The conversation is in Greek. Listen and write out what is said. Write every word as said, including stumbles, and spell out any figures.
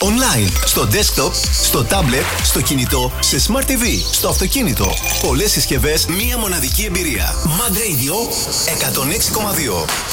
Online, στο desktop, στο tablet, στο κινητό, σε Smart τι βι, στο αυτοκίνητο. Πολλές συσκευές, μία μοναδική εμπειρία. Mad Radio εκατόν έξι κόμμα δύο.